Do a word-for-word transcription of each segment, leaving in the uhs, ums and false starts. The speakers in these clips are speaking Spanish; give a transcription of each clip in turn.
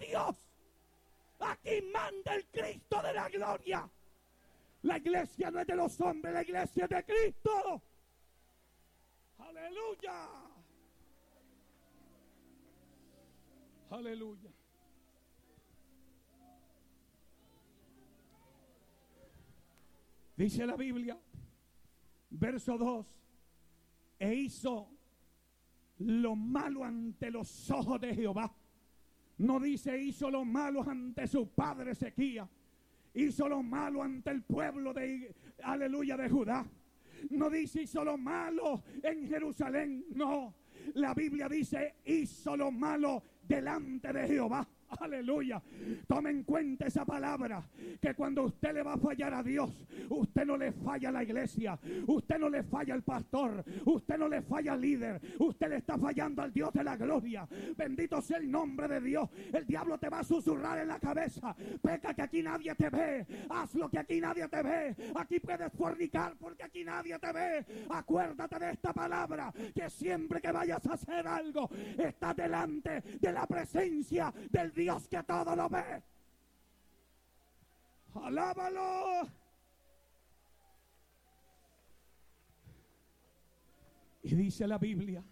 Dios. Aquí manda el Cristo de la gloria. La iglesia no es de los hombres, la iglesia es de Cristo. Aleluya. Aleluya. Dice la Biblia, verso dos, e hizo lo malo ante los ojos de Jehová. No dice hizo lo malo ante su padre Ezequías. Hizo lo malo ante el pueblo de, aleluya, de Judá. No dice hizo lo malo en Jerusalén. No, la Biblia dice hizo lo malo delante de Jehová. Aleluya. Tome en cuenta esa palabra, que cuando usted le va a fallar a Dios, usted no le falla a la iglesia, usted no le falla al pastor, usted no le falla al líder, usted le está fallando al Dios de la gloria. Bendito sea el nombre de Dios. El diablo te va a susurrar en la cabeza: peca que aquí nadie te ve, haz lo que aquí nadie te ve, aquí puedes fornicar porque aquí nadie te ve. Acuérdate de esta palabra, que siempre que vayas a hacer algo, estás delante de la presencia del Dios que todo lo ve. Alábalo. Y dice la Biblia,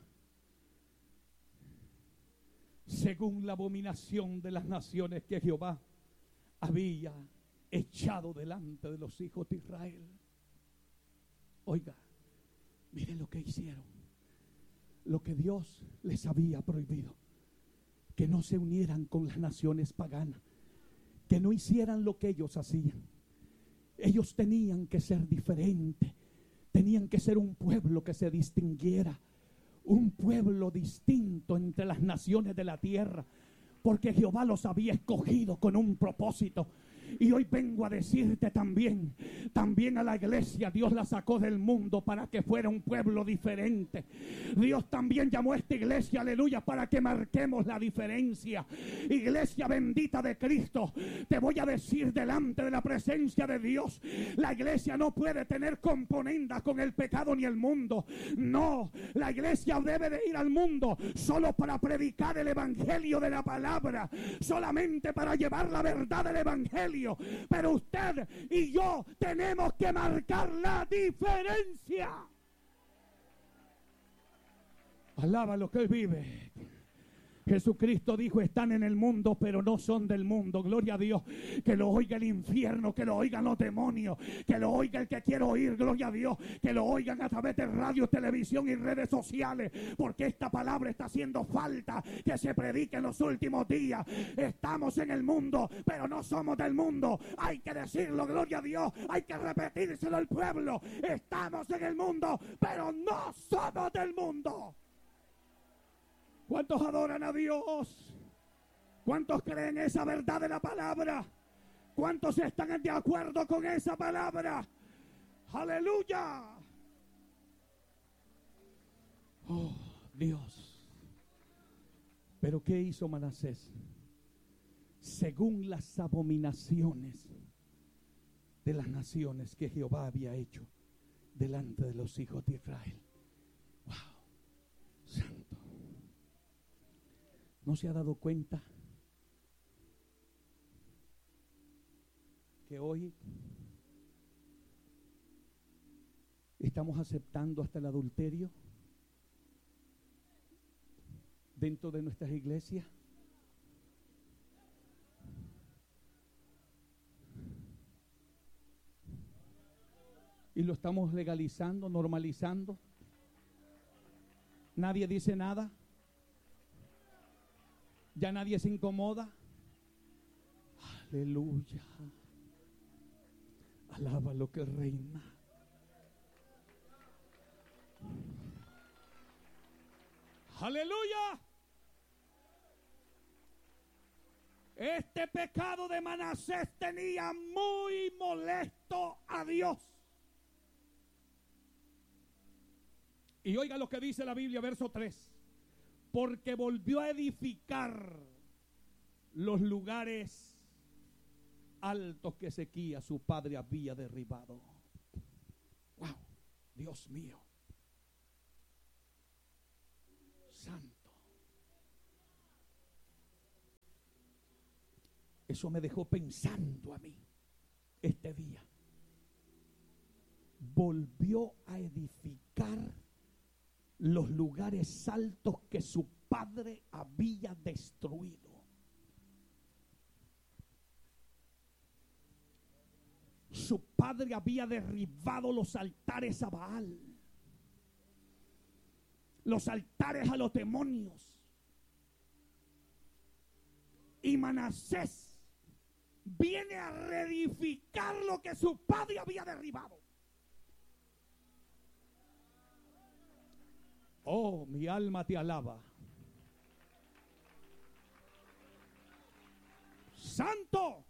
según la abominación de las naciones que Jehová había echado delante de los hijos de Israel. Oiga, miren lo que hicieron, lo que Dios les había prohibido: que no se unieran con las naciones paganas, que no hicieran lo que ellos hacían. Ellos tenían que ser diferentes, tenían que ser un pueblo que se distinguiera, un pueblo distinto entre las naciones de la tierra, porque Jehová los había escogido con un propósito. Y hoy vengo a decirte también, también a la iglesia Dios la sacó del mundo para que fuera un pueblo diferente. Dios también llamó a esta iglesia, aleluya, para que marquemos la diferencia. Iglesia bendita de Cristo, te voy a decir delante de la presencia de Dios, la iglesia no puede tener componendas con el pecado ni el mundo. No, la iglesia debe de ir al mundo solo para predicar el evangelio de la palabra, solamente para llevar la verdad del evangelio. Pero usted y yo tenemos que marcar la diferencia. Alaba lo que él vive. Jesucristo dijo: están en el mundo, pero no son del mundo. Gloria a Dios. Que lo oiga el infierno, que lo oigan los demonios, que lo oiga el que quiera oír. Gloria a Dios. Que lo oigan a través de radio, televisión y redes sociales, porque esta palabra está haciendo falta que se predique en los últimos días. Estamos en el mundo, pero no somos del mundo. Hay que decirlo, gloria a Dios. Hay que repetírselo al pueblo. Estamos en el mundo, pero no somos del mundo. ¿Cuántos adoran a Dios? ¿Cuántos creen esa verdad de la palabra? ¿Cuántos están de acuerdo con esa palabra? ¡Aleluya! Oh, Dios. ¿Pero qué hizo Manasés? Según las abominaciones de las naciones que Jehová había hecho delante de los hijos de Israel. ¡Wow! Santo. ¿No se ha dado cuenta que hoy estamos aceptando hasta el adulterio dentro de nuestras iglesias? Y lo estamos legalizando, normalizando. Nadie dice nada. Ya nadie se incomoda. Aleluya. Alaba lo que reina. Aleluya. Este pecado de Manasés tenía muy molesto a Dios. Y oiga lo que dice la Biblia, verso tres. Porque volvió a edificar los lugares altos que Ezequías su padre había derribado. Wow, Dios mío, santo. Eso me dejó pensando a mí este día. Volvió a edificar los lugares altos que su padre había destruido. Su padre había derribado los altares a Baal, los altares a los demonios. Y Manasés viene a reedificar lo que su padre había derribado. Oh, mi alma te alaba. Santo.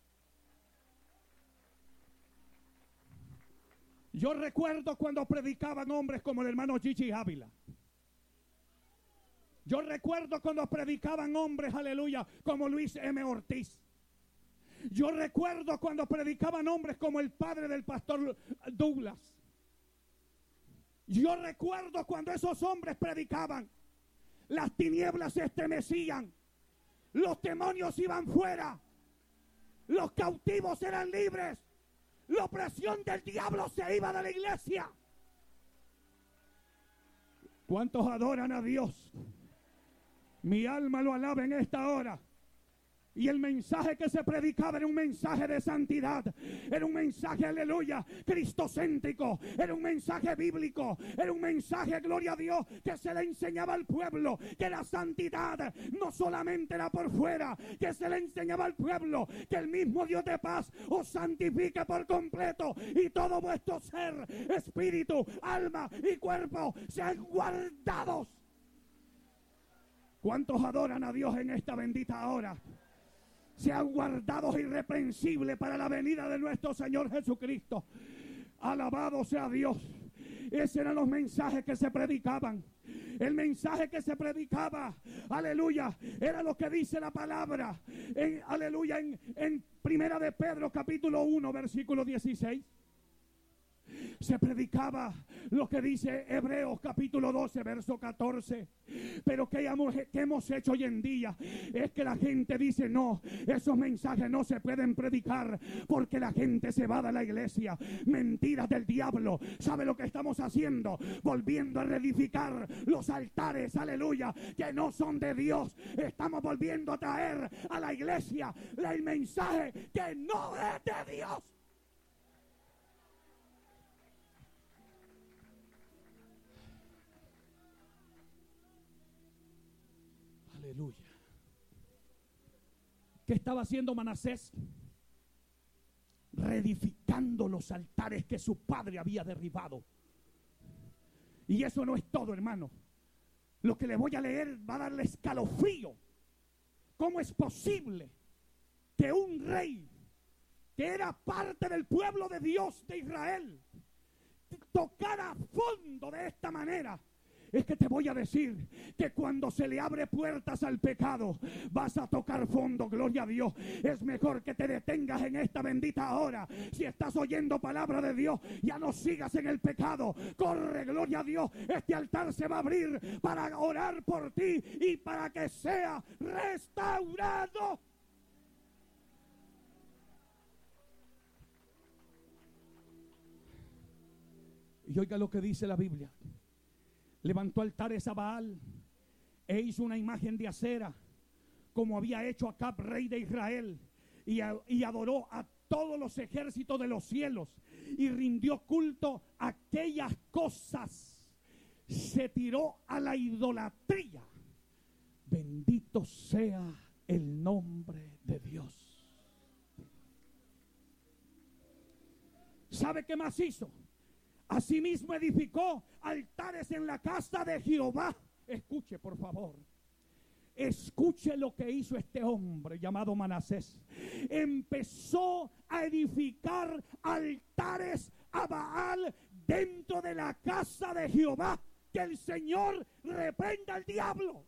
Yo recuerdo cuando predicaban hombres como el hermano Gigi Ávila. Yo recuerdo cuando predicaban hombres, aleluya, como Luis M. Ortiz. Yo recuerdo cuando predicaban hombres como el padre del pastor Douglas. Yo recuerdo cuando esos hombres predicaban, las tinieblas se estremecían, los demonios iban fuera, los cautivos eran libres, la opresión del diablo se iba de la iglesia. ¿Cuántos adoran a Dios? Mi alma lo alaba en esta hora. Y el mensaje que se predicaba era un mensaje de santidad. Era un mensaje, aleluya, cristocéntrico. Era un mensaje bíblico. Era un mensaje, gloria a Dios, que se le enseñaba al pueblo que la santidad no solamente era por fuera, que se le enseñaba al pueblo que el mismo Dios de paz os santifique por completo y todo vuestro ser, espíritu, alma y cuerpo sean guardados. ¿Cuántos adoran a Dios en esta bendita hora? Sean guardados irreprensibles para la venida de nuestro Señor Jesucristo. Alabado sea Dios. Esos eran los mensajes que se predicaban. El mensaje que se predicaba, aleluya, era lo que dice la palabra. En, aleluya, en, en Primera de Pedro, capítulo uno, versículo dieciséis. Se predicaba lo que dice Hebreos capítulo doce, verso catorce. Pero ¿qué hemos, qué hemos hecho hoy en día? Es que la gente dice no, esos mensajes no se pueden predicar porque la gente se va de la iglesia. Mentiras del diablo. ¿Sabe lo que estamos haciendo? Volviendo a reedificar los altares, aleluya, que no son de Dios. Estamos volviendo a traer a la iglesia el mensaje que no es de Dios. Aleluya. ¿Qué estaba haciendo Manasés? Reedificando los altares que su padre había derribado. Y eso no es todo, hermano. Lo que le voy a leer va a darle escalofrío. ¿Cómo es posible que un rey que era parte del pueblo de Dios de Israel tocara a fondo de esta manera? Es que te voy a decir que cuando se le abre puertas al pecado, vas a tocar fondo, gloria a Dios. Es mejor que te detengas en esta bendita hora. Si estás oyendo palabra de Dios, ya no sigas en el pecado. Corre, gloria a Dios. Este altar se va a abrir para orar por ti y para que sea restaurado. Y oiga lo que dice la Biblia. Levantó altares a Baal e hizo una imagen de acera, como había hecho Acab, rey de Israel, y, a, y adoró a todos los ejércitos de los cielos y rindió culto a aquellas cosas. Se tiró a la idolatría. Bendito sea el nombre de Dios. ¿Sabe qué más hizo? Asimismo edificó altares en la casa de Jehová. Escuche, por favor. Escuche lo que hizo este hombre llamado Manasés. Empezó a edificar altares a Baal dentro de la casa de Jehová. Que el Señor reprenda al diablo.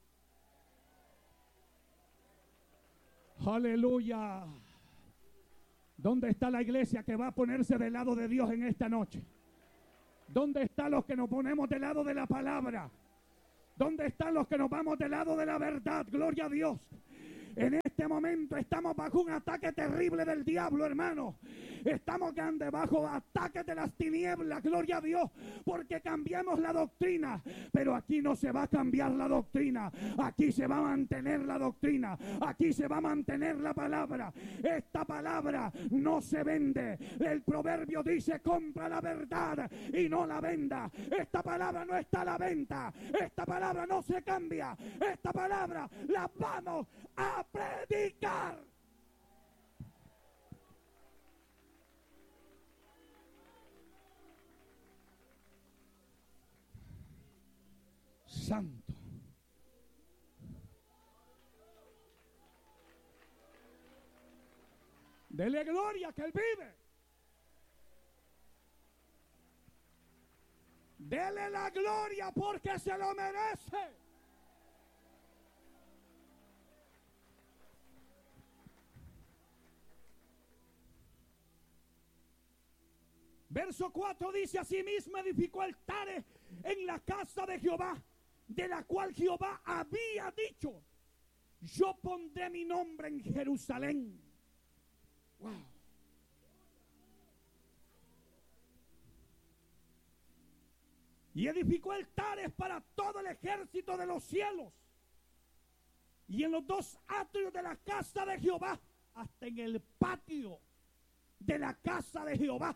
Aleluya. ¿Dónde está la iglesia que va a ponerse del lado de Dios en esta noche? ¿Dónde están los que nos ponemos del lado de la palabra? ¿Dónde están los que nos vamos del lado de la verdad? Gloria a Dios. En este este momento estamos bajo un ataque terrible del diablo, hermano. Estamos bajo ataques de las tinieblas, gloria a Dios, porque cambiamos la doctrina. Pero aquí no se va a cambiar la doctrina. Aquí se va a mantener la doctrina. Aquí se va a mantener la palabra. Esta palabra no se vende. El proverbio dice: compra la verdad y no la venda. Esta palabra no está a la venta. Esta palabra no se cambia. Esta palabra la vamos a predicar. Santo. Dele gloria que Él vive. Dele la gloria porque se lo merece. Verso cuatro dice: asimismo edificó altares en la casa de Jehová, de la cual Jehová había dicho: yo pondré mi nombre en Jerusalén. Wow. Y edificó altares para todo el ejército de los cielos, y en los dos atrios de la casa de Jehová, hasta en el patio de la casa de Jehová.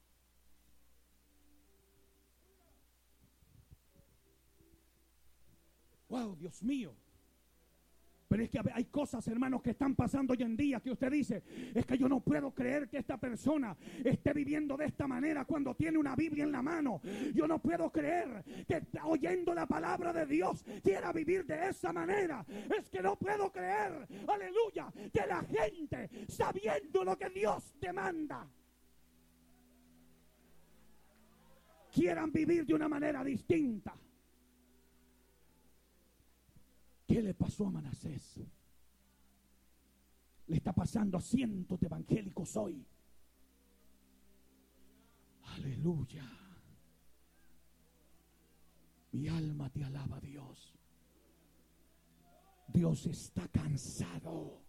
Wow, Dios mío. Pero es que hay cosas, hermanos, que están pasando hoy en día que usted dice: es que yo no puedo creer que esta persona esté viviendo de esta manera cuando tiene una Biblia en la mano. Yo no puedo creer que oyendo la palabra de Dios quiera vivir de esa manera. Es que no puedo creer, aleluya, que la gente, sabiendo lo que Dios demanda, quieran vivir de una manera distinta. ¿Qué le pasó a Manasés? Le está pasando a cientos de evangélicos hoy. Aleluya. Mi alma te alaba, Dios. Dios está cansado.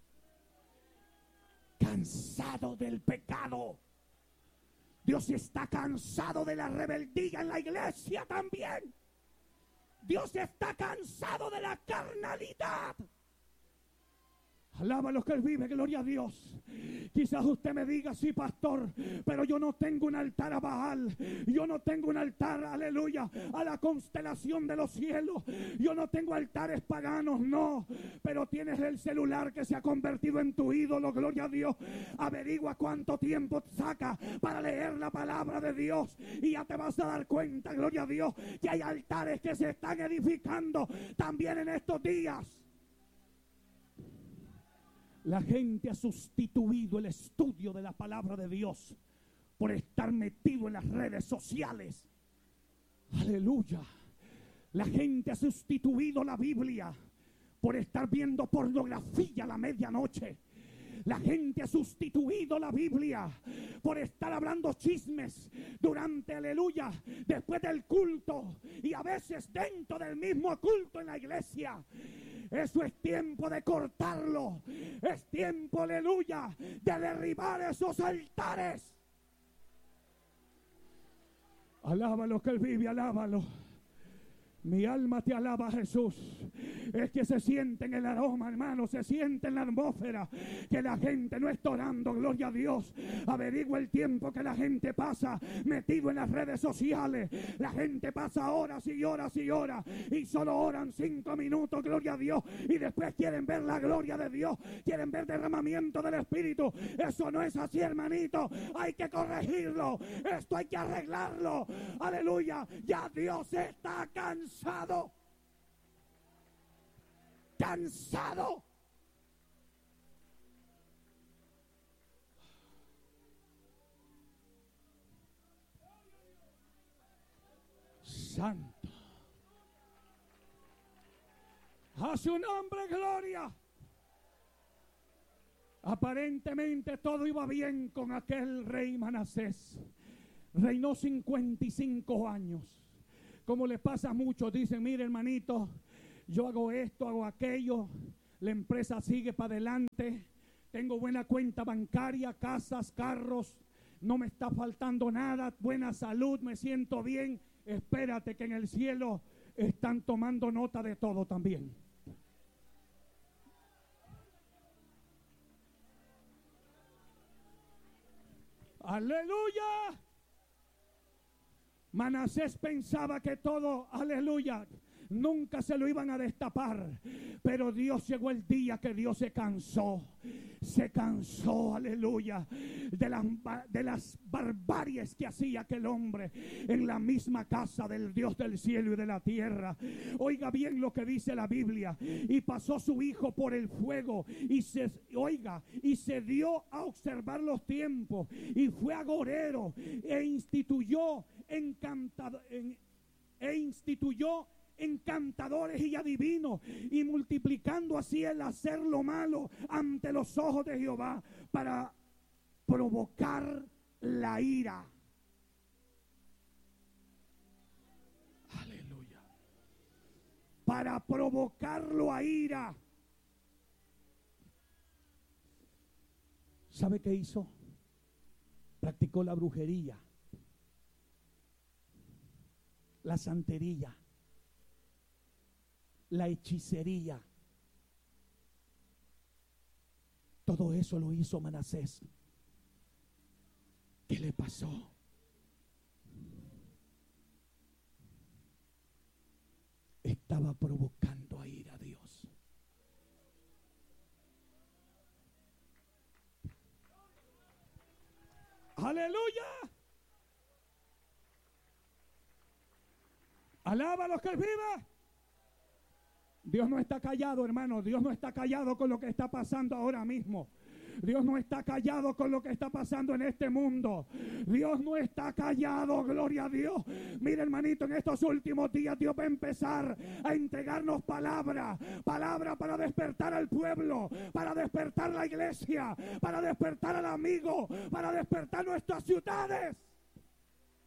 Cansado del pecado. Dios está cansado de la rebeldía en la iglesia también. Dios está cansado de la carnalidad. Alaba a los que Él vive, gloria a Dios. Quizás usted me diga: sí, pastor, pero yo no tengo un altar a Baal. Yo no tengo un altar, aleluya, a la constelación de los cielos. Yo no tengo altares paganos, no. Pero tienes el celular que se ha convertido en tu ídolo, gloria a Dios. Averigua cuánto tiempo saca para leer la palabra de Dios y ya te vas a dar cuenta, gloria a Dios, que hay altares que se están edificando también en estos días. La gente ha sustituido el estudio de la palabra de Dios por estar metido en las redes sociales. Aleluya. La gente ha sustituido la Biblia por estar viendo pornografía a la medianoche. La gente ha sustituido la Biblia por estar hablando chismes durante, aleluya, después del culto y a veces dentro del mismo culto en la iglesia. Eso es tiempo de cortarlo. Es tiempo, aleluya, de derribar esos altares. Alábalo que Él vive, alábalo. Mi alma te alaba, Jesús. Es que se siente en el aroma, hermano, se siente en la atmósfera que la gente no está orando, gloria a Dios. Averigua el tiempo que la gente pasa metido en las redes sociales. La gente pasa horas y horas y horas y solo oran cinco minutos, gloria a Dios, y después quieren ver la gloria de Dios, quieren ver derramamiento del Espíritu. Eso no es así, hermanito. Hay que corregirlo, esto hay que arreglarlo. Aleluya, ya Dios está cansado. Cansado. Cansado. Santo. A su nombre, gloria. Aparentemente todo iba bien con aquel rey Manasés. Reinó cincuenta y cinco años. Como les pasa a muchos, dicen: mire, hermanito, yo hago esto, hago aquello, La empresa sigue para adelante. Tengo buena cuenta bancaria, casas, carros. No me está faltando nada. Buena salud, me siento bien. Espérate que en el cielo están tomando nota de todo también. Aleluya. Manasés pensaba que todo, aleluya, nunca se lo iban a destapar, pero Dios llegó el día que Dios se cansó, se cansó, aleluya, de las, de las barbaries que hacía aquel hombre en la misma casa del Dios del cielo y de la tierra. Oiga bien lo que dice la Biblia: y pasó su hijo por el fuego y se, oiga, y se dio a observar los tiempos y fue agorero e instituyó encantado, en, e instituyó encantadores y adivinos, y multiplicando así el hacer lo malo ante los ojos de Jehová para provocar la ira. Aleluya. Para provocarlo a ira. ¿Sabe qué hizo? Practicó la brujería, la santería, la hechicería. Todo eso lo hizo Manasés. ¿Qué le pasó? Estaba provocando a ir a Dios. Aleluya. Alaba a los que viven. Dios no está callado, hermano. Dios no está callado con lo que está pasando ahora mismo. Dios no está callado con lo que está pasando en este mundo. Dios no está callado, gloria a Dios. Mira, hermanito, en estos últimos días Dios va a empezar a entregarnos palabra, palabra para despertar al pueblo, para despertar la iglesia, para despertar al amigo, para despertar nuestras ciudades.